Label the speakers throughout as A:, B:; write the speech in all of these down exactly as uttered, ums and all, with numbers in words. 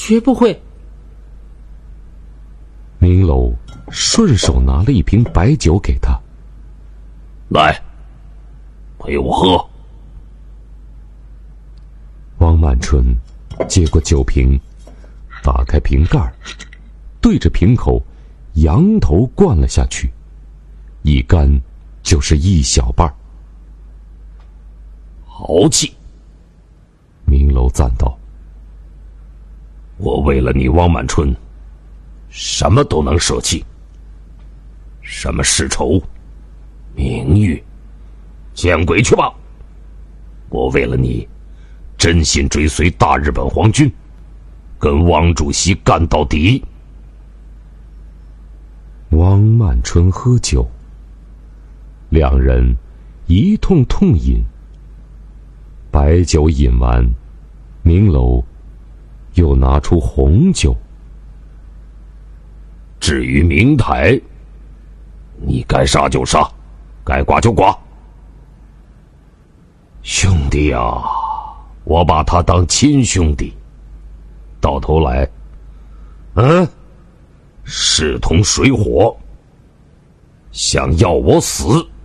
A: 绝不会。
B: 明楼顺手拿了一瓶白酒给他，
C: 来，陪我喝。
B: 王满春接过酒瓶，打开瓶盖，对着瓶口仰头灌了下去，一干就是一小半。
C: 豪气！
B: 明楼赞道：“
C: 我为了你王满春，什么都能舍弃。什么世仇、名誉，见鬼去吧！我为了你，真心追随大日本皇军，跟王主席干到底。”
B: 王满春喝酒，两人一通痛饮。白酒饮完，明楼又拿出红酒。
C: 至于明台，你该杀就杀，该剐就剐。兄弟啊，我把他当亲兄弟，到头来，嗯，势同水火，想要我死。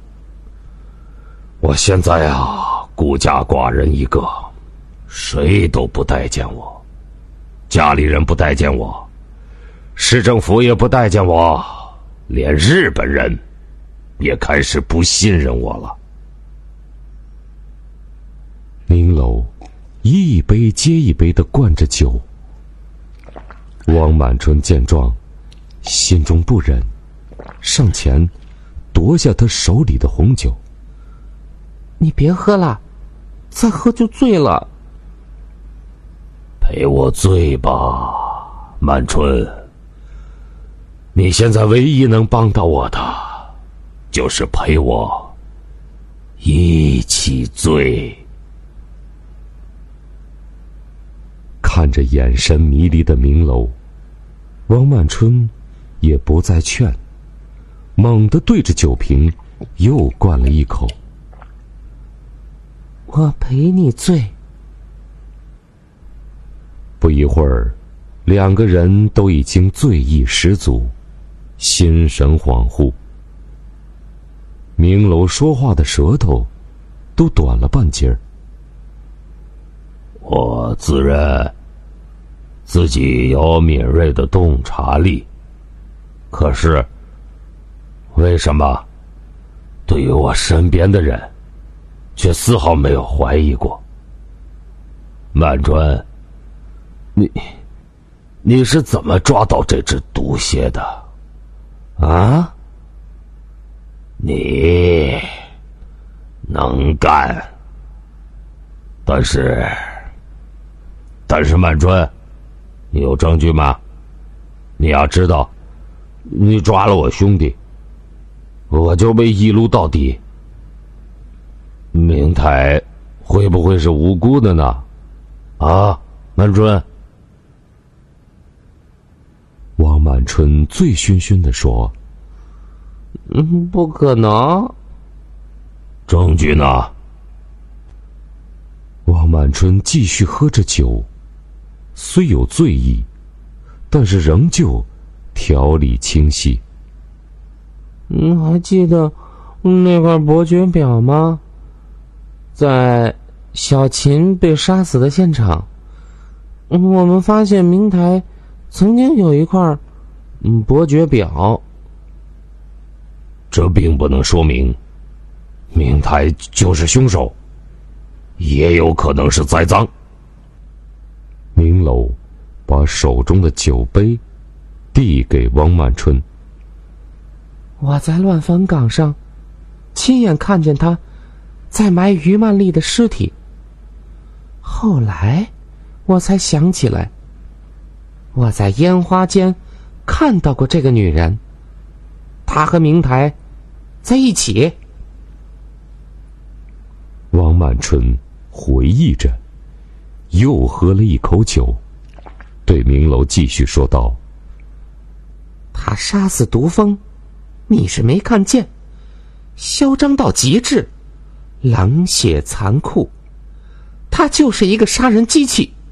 C: 我现在啊，孤家寡人一个，谁都不待见我，家里人不待见我，市政府也不待见我，连日本人也开始不信任我了。
B: 明楼一杯接一杯地灌着酒。王满春见状，心中不忍，上前夺下他手里的红酒。
A: 你别喝了，再喝就醉了。
C: 陪我醉吧，满春。你现在唯一能帮到我的，就是陪我一起醉。
B: 看着眼神迷离的明楼，王满春也不再劝，猛地对着酒瓶又灌了一口。
A: 我陪你醉。
B: 不一会儿，两个人都已经醉意十足，心神恍惚。明楼说话的舌头都短了半截儿。
C: 我自认自己有敏锐的洞察力，可是为什么对于我身边的人却丝毫没有怀疑过？满春，你你是怎么抓到这只毒蝎的啊？你能干，但是但是满春，你有证据吗？你要知道，你抓了我兄弟，我就被一撸到底。明台会不会是无辜的呢？啊，满春。
B: 王满春醉醺醺地说：“
A: 嗯，不可能。”
C: 证据呢？
B: 王满春继续喝着酒，虽有醉意，但是仍旧条理清晰。
A: 你还记得那块伯爵表吗？在小琴被杀死的现场，我们发现明台曾经有一块嗯伯爵表。
C: 这并不能说明明台就是凶手，也有可能是栽赃。
B: 明楼把手中的酒杯递给王满春。
A: 我在乱坟岗上亲眼看见他在埋于曼丽的尸体，后来我才想起来，我在烟花间看到过这个女人，她和明台在一起。
B: 王满春回忆着，又喝了一口酒，对明楼继续说道：“
A: 他杀死毒蜂，你是没看见，嚣张到极致，冷血残酷，他就是一个杀人机器。